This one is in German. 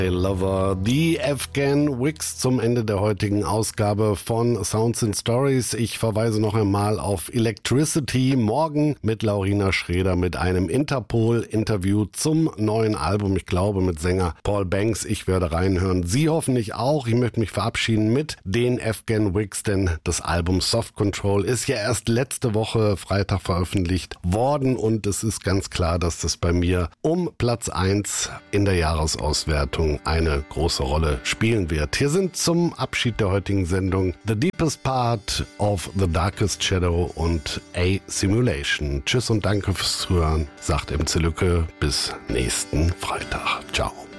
Hey Lover, die Afghan Wigs zum Ende der heutigen Ausgabe von Sounds and Stories. Ich verweise noch einmal auf Electricity, morgen mit Laurina Schreder mit einem Interpol-Interview zum neuen Album, ich glaube mit Sänger Paul Banks. Ich werde reinhören, Sie hoffentlich auch. Ich möchte mich verabschieden mit den Afghan Wigs, denn das Album Soft Control ist ja erst letzte Woche Freitag veröffentlicht worden und es ist ganz klar, dass das bei mir um Platz 1 in der Jahresauswertung eine große Rolle spielen wird. Hier sind zum Abschied der heutigen Sendung The Deepest Part of the Darkest Shadow und A Simulation. Tschüss und danke fürs Zuhören, sagt MC Lücke. Bis nächsten Freitag. Ciao.